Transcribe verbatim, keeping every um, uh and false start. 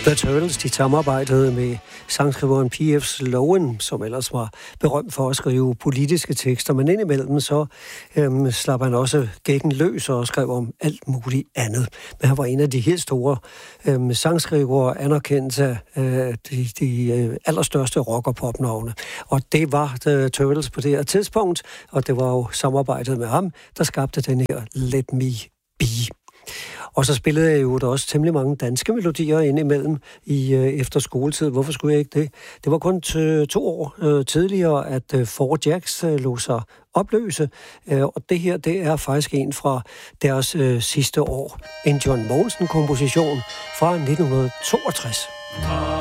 The Turtles, de samarbejdede med sangskriveren P F Sloan, som ellers var berømt for at skrive politiske tekster, men indimellem så øhm, slap han også gækken løs og skrev om alt muligt andet. Men han var en af de helt store øhm, sangskrivere, anerkendt af øh, de, de øh, allerstørste rock- og popnavne. Og det var The Turtles på det her tidspunkt, og det var jo samarbejdet med ham, der skabte den her Let Me Be. Og så spillede jeg jo også temmelig mange danske melodier indimellem i øh, efter skoletid. Hvorfor skulle jeg ikke det? Det var kun t- to år øh, tidligere, at øh, Four Jacks øh, lå sig opløse. Øh, og det her, det er faktisk en fra deres øh, sidste år. En John Mogensen-komposition fra nitten toogtres.